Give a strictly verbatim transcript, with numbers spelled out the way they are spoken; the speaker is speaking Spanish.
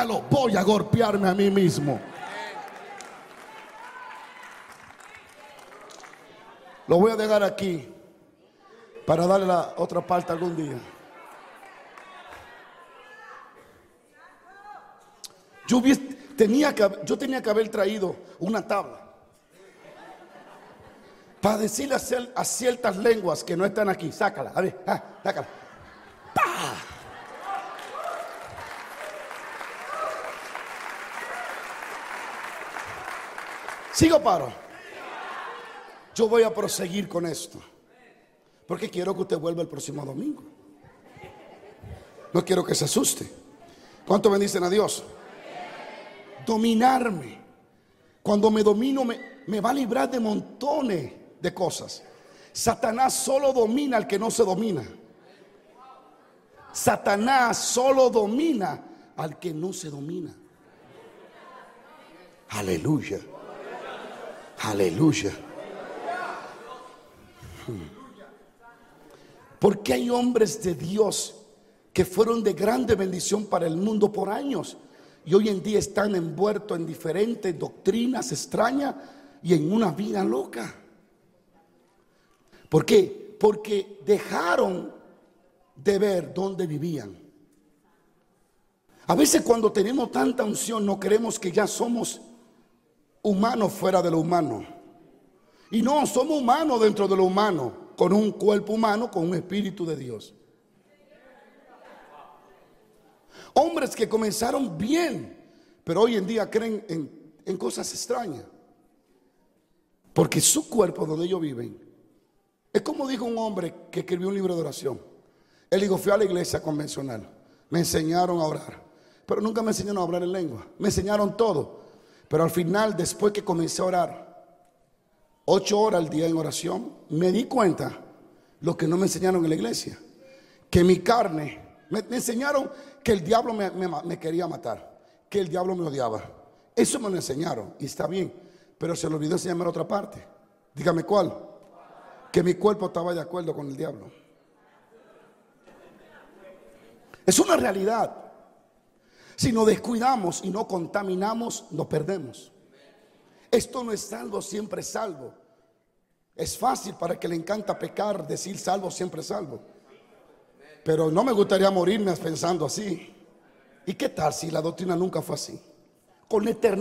Dígalo, voy a golpearme a mí mismo. Lo voy a dejar aquí para darle la otra parte algún día. Yo, hubiese, tenía que, yo tenía que haber traído una tabla para decirle a, a ciertas lenguas que no están aquí. Sácala, a ver, ah, sácala. ¡Pah! ¿Sigo o paro? Yo voy a proseguir con esto, porque quiero que usted vuelva el próximo domingo. No quiero que se asuste. ¿Cuánto bendicen a Dios? Dominarme. Cuando me domino me, me va a librar de montones de cosas. Satanás solo domina al que no se domina. Satanás solo domina al que no se domina. Aleluya. Aleluya. Porque hay hombres de Dios que fueron de grande bendición para el mundo por años y hoy en día están envueltos en diferentes doctrinas extrañas y en una vida loca. ¿Por qué? Porque dejaron de ver dónde vivían. A veces cuando tenemos tanta unción no creemos que ya somos humanos fuera de lo humano. Y no, somos humanos dentro de lo humano, con un cuerpo humano, con un espíritu de Dios. Hombres que comenzaron bien, pero hoy en día creen en, en cosas extrañas. Porque su cuerpo donde ellos viven, es como dijo un hombre que escribió un libro de oración. Él dijo, fui a la iglesia convencional, me enseñaron a orar, pero nunca me enseñaron a hablar en lengua. Me enseñaron todo, pero al final, después que comencé a orar ocho horas al día en oración, me di cuenta lo que no me enseñaron en la iglesia, que mi carne, me, me enseñaron que el diablo me, me, me quería matar, que el diablo me odiaba. Eso me lo enseñaron y está bien, pero se le olvidó enseñarme la otra parte. Dígame cuál. Que mi cuerpo estaba de acuerdo con el diablo. Es una realidad. Si nos descuidamos y no contaminamos, nos perdemos. Esto no es salvo, siempre salvo. Es fácil para el que le encanta pecar decir salvo, siempre salvo. Pero no me gustaría morirme pensando así. ¿Y qué tal si la doctrina nunca fue así? Con la eternidad.